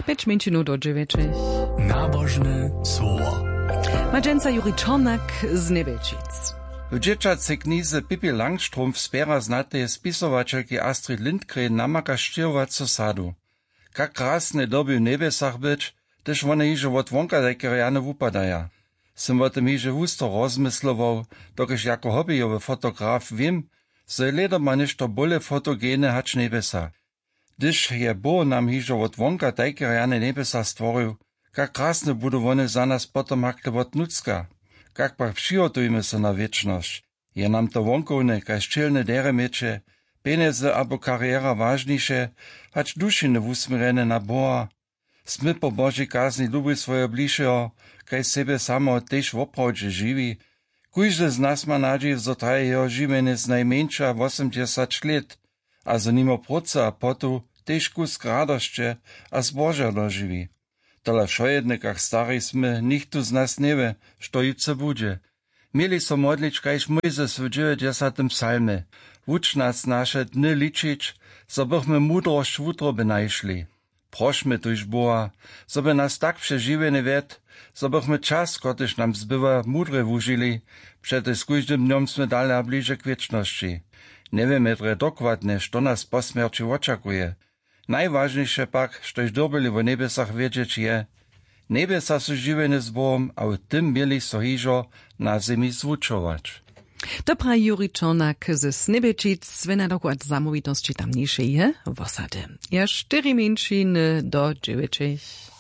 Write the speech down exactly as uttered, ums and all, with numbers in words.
pięć minut do dziewięciej. Nabożne słowo. Madzenca Juri Czornak z Nebelčic. W dzieciacej knize Pippi Langstrumpf zbiera znatej spisowačelki Astrid Lindgren namaka štěrovacu sadu. Kak krasne doby w nebesach być, też one hiže od wonka dekeriane wupadaja. Sem o tym hiže wusto rozmyslował, dokiż jako hobbyjowy fotograf wiem, że leda ma ništo bole fotogene hać nebesa. Gdyż je Bo nam hiže od wonka dekeriane nebesa stworil, kak krasne budu one za nas potom hakle od nucka. Kak pak přihotujme se na wieczność. Je nam to wonkovne, kaj ščelne dere meče, peneze abo kariera ważniejsze, hać dušine wusmirene na Boha. Smy po Božej kazni lubi svoje bližšeho, kaj sebe samo tež v opravdže živi. Kujže z nas ma nadziej, zo traje jeho živene z najmenša osemdesiat let, a za nimo proca a potu tež kus radošće a zboža doživi. Tola šo jedne, kak stari sme, nichtu z nas neve, što jutce bude. Mieli so modlič, kajž Mojzes w dziewięćdziesiątym psalme. Wuč nas naše dny ličić, zo bychmy mudrość w utrobe najšli. Prośmy tuž Boha, zo by nas tak przežiwene ved, zo bychmy czas, kotyż nam zbywa, mudre wužili, przed z kóždym dniom sme dali a bliže k wieczności. Nie wiemy dre dokładnie, što nas po smierci oczakuje. Najważniejsze pak, štož dobili w nebesach wiedzieć je, nebesa su živene z Bohom, a w tym mieli so hižo na zemi zwučować. Dobra Juri Czornak z Nebelčic, Svena dokład zamówitości tamniejszej je w osady. Ja cztery minut do dziewięciej.